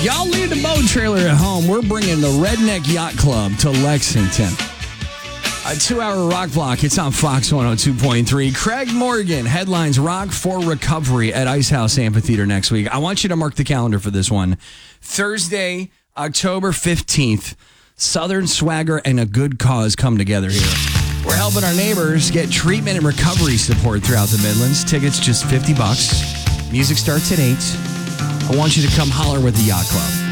Y'all leave the boat trailer at home. We're bringing the Redneck Yacht Club to Lexington. A 2-hour rock block. It's on Fox 102.3. Craig Morgan headlines Rock for Recovery at Ice House Amphitheater next week. I want you to mark the calendar for this one. Thursday, October 15th. Southern Swagger and a good cause come together here. We're helping our neighbors get treatment and recovery support throughout the Midlands. Tickets just $50. Music starts at 8. I want you to come holler with the Yacht Club.